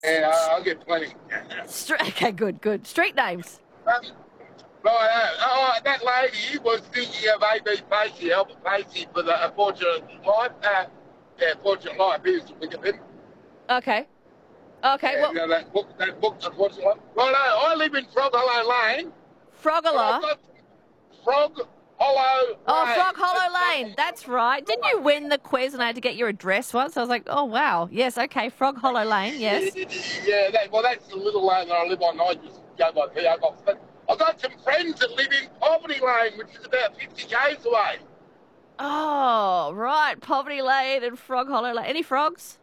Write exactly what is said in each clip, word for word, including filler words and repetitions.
Yeah, I- I'll get plenty. Stre- okay, good, good. Street names. Um, right, uh, oh, that lady was thinking of A B Pacey, Albert Pacey, for the Unfortunate Life. Uh, yeah, Fortunate Life is Wicked. Okay. Okay, Yeah, well, you know, that book, that book, Unfortunate Life. Right, uh, I live in Frog Hollow Lane, but I've Frogala. got Frog Hollow Oh, Lane. Frog Hollow That's Lane. That's right. Didn't you win the quiz and I had to get your address once? I was like, oh, wow. Yes, okay. Frog Hollow Lane, yes. Yeah, that, well, that's the little lane that I live on. I just go by P O Box. But I've got some friends that live in Poverty Lane, which is about fifty k's away. Oh, right. Poverty Lane and Frog Hollow Lane. Any frogs?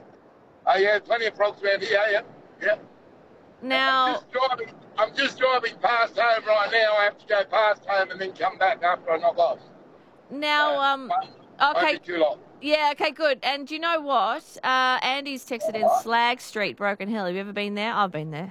Oh, yeah, plenty of frogs around here, yeah. Yeah. I'm Now, just driving. I'm just driving past home right now. I have to go past home and then come back after I knock off. now, um, Won't okay. be too long. Yeah, okay, good. And do you know what? Uh, Andy's texted in Slag Street, Broken Hill. Have you ever been there? I've been there.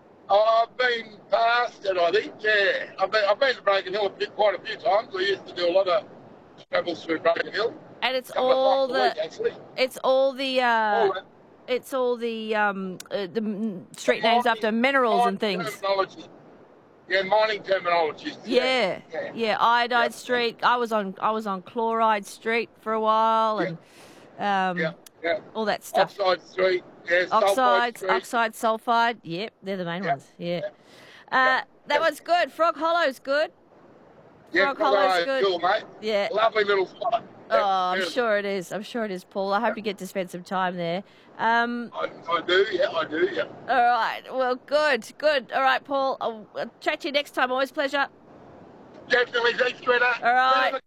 Oh, I've been past it, I think. Yeah, I've been. I've been to Broken Hill a bit, quite a few times. I used to do a lot of travels through Broken Hill. And it's Couple of all times a the, week, actually. it's all the, uh, All that. it's all the, um, uh, the mm, street names Mining- after minerals and mining things. Terminology. Yeah, mining terminologies. Yeah, Yeah. yeah. Iodide Yeah. Street. I was on, I was on Chloride Street for a while, and um, Yeah. Yeah. all that stuff. Oxide Street. Yeah. Sulphide Oxides, Street. oxide, sulfide. Yep, they're the main Yeah. ones. Yeah. Yeah. Uh, Yeah. that one's good. Frog Hollow's good. Yeah, Frog Frog Hollow's Hollow's good. cool, mate. Yeah. Lovely little spot. Oh, Yeah, I'm beautiful. sure it is. I'm sure it is, Paul. I hope you get to spend some time there. Um, I, I do, yeah, I do, yeah. all right. Well, good, good. All right, Paul. I'll, I'll chat to you next time. Always a pleasure. Definitely, thanks, Twitter. All right.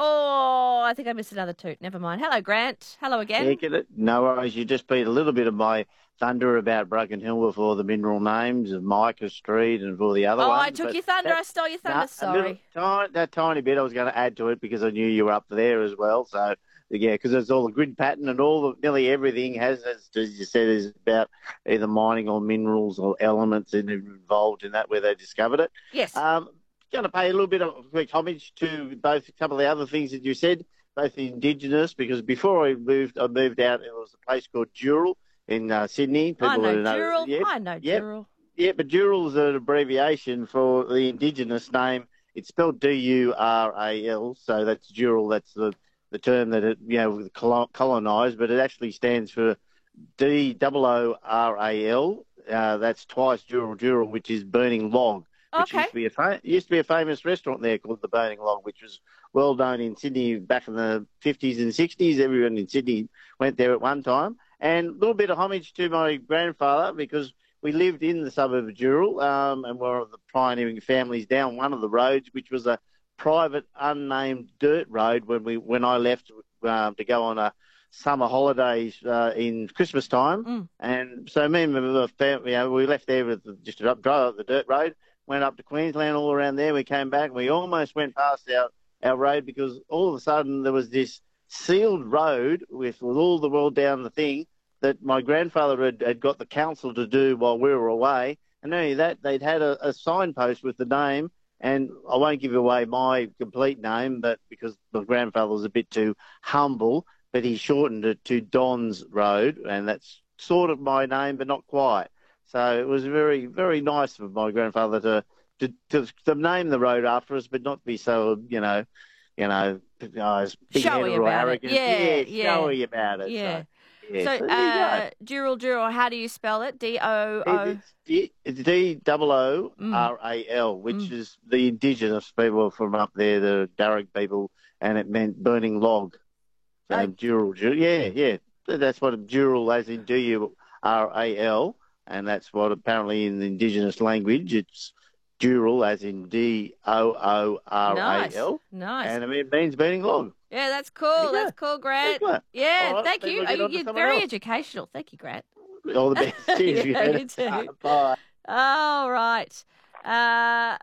Oh, I think I missed another toot. Never mind. Hello, Grant. Hello again. Yeah, get it? No worries. You just beat a little bit of my thunder about Broken Hill before the mineral names of Micah Street and for the other Oh, ones. I took but your thunder. that- I stole your nah, thunder. a Sorry. little tiny, that tiny bit I was going to add to it because I knew you were up there as well. So, yeah, because there's all the grid pattern and all the, nearly everything has, as you said, is about either mining or minerals or elements in, involved in that where they discovered it. Yes. Um, going to pay a little bit of quick homage to both a couple of the other things that you said, both the Indigenous, because before I moved, I moved out, it was a place called Dural in uh, Sydney. People I know that Dural. yeah, I know yep. Dural. Yeah, but Dural is an abbreviation for the Indigenous name. It's spelled D U R A L, so that's Dural. That's the, the term that it, you know, colonised, but it actually stands for D O O R A L. Uh, that's twice Dural Dural, which is burning log. Which Okay. used to be a fa- used to be a famous restaurant there called the Burning Log, which was well known in Sydney back in the fifties and sixties. Everyone in Sydney went there at one time. And a little bit of homage to my grandfather because we lived in the suburb of Dural um, and were of the pioneering families down one of the roads, which was a private, unnamed dirt road when we when I left um, to go on a summer holidays uh, in Christmas time. Mm. And so me and my family, you know, we left there with the, just to drive up the dirt road. Went up to Queensland, all around there. We came back. We almost went past our, our road because all of a sudden there was this sealed road with, with all the world down the thing that my grandfather had, had got the council to do while we were away. And not only that, they'd had a, a signpost with the name. And I won't give away my complete name, but because my grandfather was a bit too humble, but he shortened it to Don's Road, and that's sort of my name, but not quite. So it was very, very nice of my grandfather to, to to to name the road after us, but not be so, you know, you know, uh, Showy big-headed or about it. arrogant. Yeah, yeah. showy about it. Yeah. So, yeah, So, so there you go. uh, Dural Dural, how do you spell it? D O O. It's D- it's D O O R A L, which Mm. is the Indigenous people from up there, the Darug people, and it meant burning log. So Oh. Dural, Dural, yeah, yeah. That's what a Dural, as in D U R A L, and that's what apparently in the Indigenous language it's Dural, as in D O O R A L, Nice. Nice. and it means burning log. Yeah, that's There cool. you That's go. cool, Grant. Excellent. Yeah, All right, thank maybe you. we'll Uh, get on to You're someone very else. educational. Thank you, Grant. All the best. Cheers. Yeah, you you too. Bye. All right. Uh,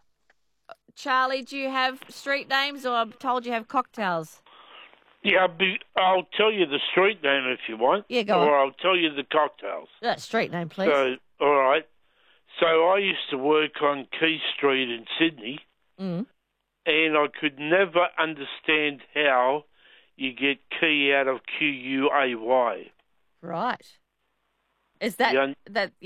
Charlie, do you have street names, or I'm told you have cocktails? Yeah, I'll, be, I'll tell you the street name if you want. Yeah, go Or on. I'll tell you the cocktails. Uh, street name, please. So, all right. So I used to work on Quay Street in Sydney, Mm. and I could never understand how you get key out of Q U A Y. Right. Is that Yeah. that